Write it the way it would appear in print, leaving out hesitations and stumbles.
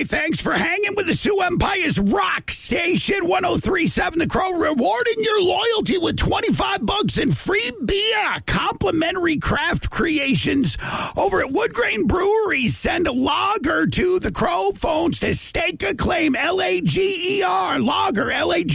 Hey, thanks for hanging with the Sioux Empire's Rock Station 103.7 The Crow, rewarding your loyalty with $25 in free beer. Complimentary craft creations over at Wood Grain Brewery. Send a lager to the Crow phones to stake a claim. Lager, Lager,